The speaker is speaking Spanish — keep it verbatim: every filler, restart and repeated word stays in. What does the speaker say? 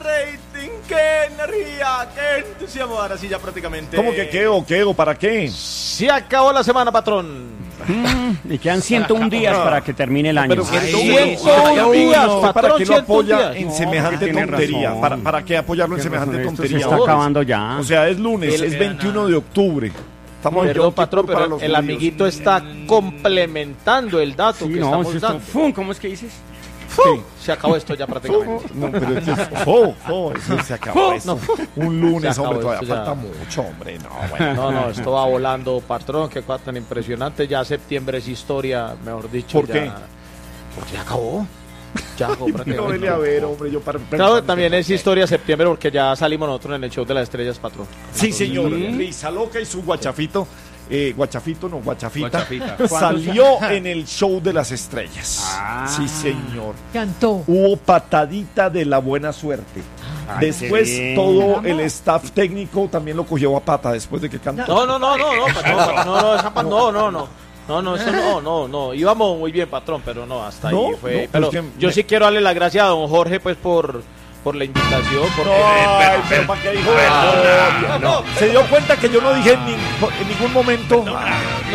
rating, qué energía, qué entusiasmo. Ahora sí ya prácticamente. ¿Cómo que qué o qué o para qué? Se acabó la semana, patrón. Mm, y quedan ciento uno días para que termine el año. Pero Ay, ciento uno días, ¿para patrón, qué lo ciento uno apoya días? en No, semejante tiene tontería? razón. ¿Para, ¿Para qué apoyarlo en Tiene semejante razón, esto se tontería? está acabando ya. O sea, es lunes, El- es veintiuno de octubre. Estamos en Perdón, Yom Kippur patrón, para pero los el judíos. amiguito está complementando el dato Sí, que no, estamos si esto- dando. fum, ¿cómo es que dices? ¡Fu! Se acabó esto ya prácticamente. No, pero es que fo, fo, eso se acabó eso. Un lunes, Se acabó hombre, todavía esto ya. falta mucho, hombre. No, bueno. No, no, esto va volando, patrón, qué cosa tan impresionante. Ya septiembre es historia, mejor dicho. ¿Por ya- qué? Porque ya acabó. Ya acabó No prácticamente. vele a ver, hombre, yo para Claro, también es historia septiembre porque ya salimos nosotros en el show de las estrellas, patrón. Sí, señor. Risa Loca y su guachafito. Eh, guachafito, no, guachafita. Guachafita. Salió en el show de las estrellas. Ah. Sí, señor. Cantó. Hubo patadita de la buena suerte. Ay, Después qué bien. todo el staff técnico también lo cogió a pata después de que cantó. No, no, no, no, no, patrón, patrón, no, no, esa pa- no, no, no. No, no, eso no, no, no. Íbamos muy bien, patrón, pero no, hasta No, ahí fue. no, pero pues que yo me- sí quiero darle las gracias a don Jorge, pues, por, por la invitación. Por... Ay, pero ¿para qué dijo eso? no. Se dio cuenta que yo no dije en, nin- en ningún momento.